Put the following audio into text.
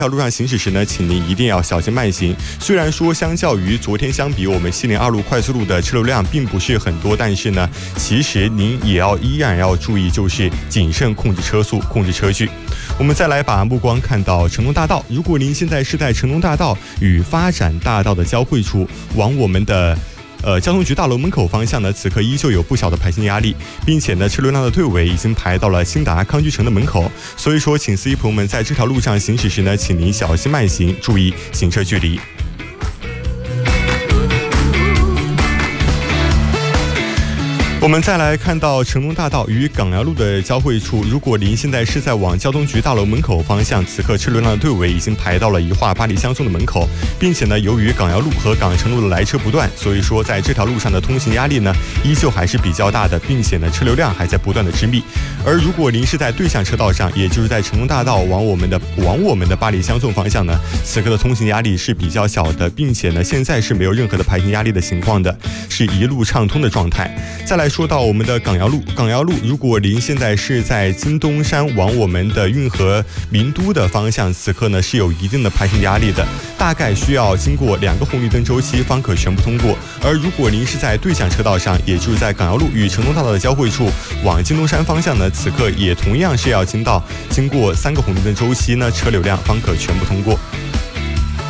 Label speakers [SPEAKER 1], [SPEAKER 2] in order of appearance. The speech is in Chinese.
[SPEAKER 1] 这条路上行驶时呢，请您一定要小心慢行。虽然说相较于昨天相比，我们702路快速路的车流量并不是很多，但是呢，其实您也依然要注意，就是谨慎控制车速，控制车距。我们再来把目光看到成龙大道，如果您现在是在成龙大道与发展大道的交汇处，往我们的交通局大楼门口方向呢，此刻依旧有不小的排行压力，并且呢，车流量的队尾已经排到了兴达康居城的门口。所以说，请司机朋友们在这条路上行驶时呢，请您小心慢行，注意行车距离。我们再来看到成龙大道与港瑶路的交汇处，如果您现在是在往交通局大楼门口方向，此刻车流量的队尾已经排到了宜化巴黎乡村的门口，并且呢，由于港瑶路和港城路的来车不断，所以说在这条路上的通行压力呢，依旧还是比较大的，并且呢，车流量还在不断的之密。而如果您是在对向车道上，也就是在成龙大道往我们的巴黎乡村方向呢，此刻的通行压力是比较小的，并且呢，现在是没有任何的排行压力的情况的，是一路畅通的状态。再来说到我们的港瑶路，如果您现在是在金东山往我们的运河名都的方向，此刻呢是有一定的排行压力的，大概需要经过2个红绿灯周期方可全部通过。而如果您是在对向车道上，也就是在港瑶路与成龙大道的交汇处往金东山方向呢，此刻也同样是要经过3个红绿灯周期呢，车流量方可全部通过。